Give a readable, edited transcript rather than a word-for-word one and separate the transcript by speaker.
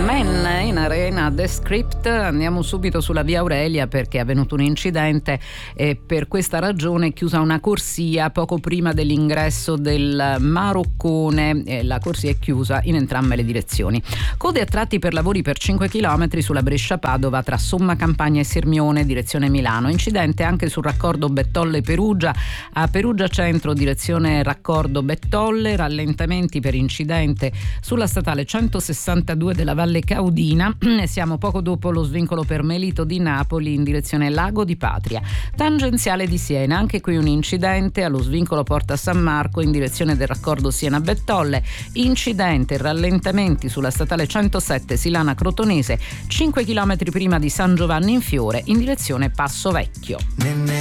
Speaker 1: Men in Arena The Script. Andiamo subito sulla via Aurelia perché è avvenuto un incidente e per questa ragione è chiusa una corsia poco prima dell'ingresso del Maroccone. La corsia è chiusa in entrambe le direzioni. Code a tratti per lavori per 5 km sulla Brescia-Padova tra Somma Campagna e Sirmione direzione Milano. Incidente anche sul raccordo Bettolle-Perugia a Perugia Centro direzione raccordo Bettolle. Rallentamenti per incidente sulla statale 162 della Valle Caudina. Siamo poco dopo lo svincolo per Melito di Napoli in direzione Lago di Patria. Tangenziale di Siena, anche qui un incidente allo svincolo Porta San Marco in direzione del raccordo Siena-Bettolle. Incidente, rallentamenti sulla statale 107 Silana Crotonese 5 km prima di San Giovanni in Fiore in direzione Passo Vecchio.